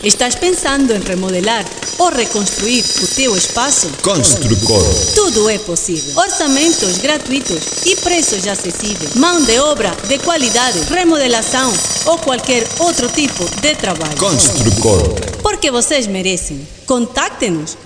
Estás pensando em remodelar ou reconstruir o teu espaço? Construcor. Tudo é possível. Orçamentos gratuitos e preços acessíveis. Mão de obra de qualidade, remodelação ou qualquer outro tipo de trabalho. Construcor. Porque vocês merecem. Contacte-nos